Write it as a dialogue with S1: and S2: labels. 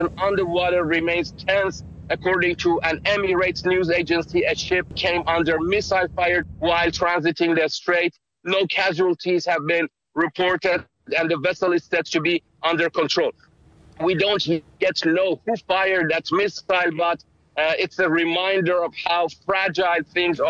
S1: on the water remains tense. According to an Emirates news agency, a ship came under missile fire while transiting the strait. No casualties have been reported, and the vessel is said to be under control. We don't yet know who fired that missile, but it's a reminder of how fragile things